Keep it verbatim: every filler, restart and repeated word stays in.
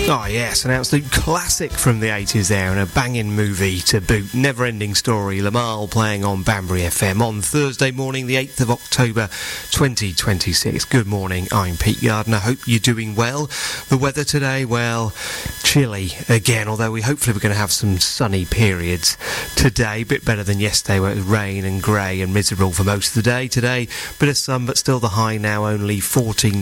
Oh yes, an absolute classic from the eighties there, and a banging movie to boot. Never Ending Story, Lamal playing on Banbury F M on Thursday morning, the eighth of October twenty twenty-six. Good morning, I'm Pete Gardner. Hope you're doing well. The weather today, well, chilly again, although we hopefully we're going to have some sunny periods today. Bit better than yesterday where it was rain and grey and miserable for most of the day. Today, bit of sun, but still the high now only fourteen